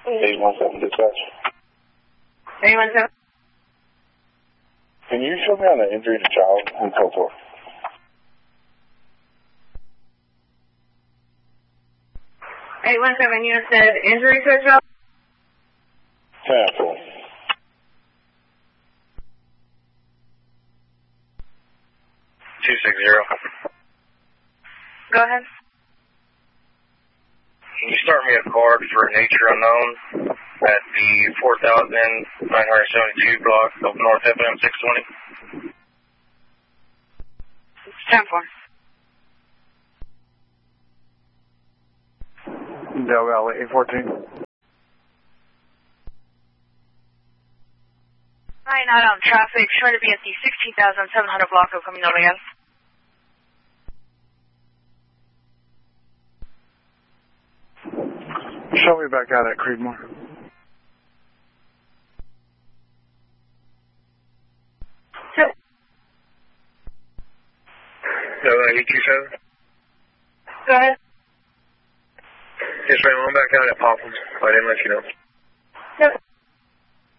817 dispatch. 817. Can you show me on the injury to child and so forth? You said injury to a child? 10-4. Go ahead. Can you start me a card for Nature Unknown at the 4972 block of North FM 620? 10-4. Del Valley 814. Right now on traffic, sure to be at the 16,700 block of Camino Real. Show me back out at Creedmoor. Sure. Del Valley 827? Go ahead. Yes, ma'am, I'm back out at Popham. I didn't let you know. Yep.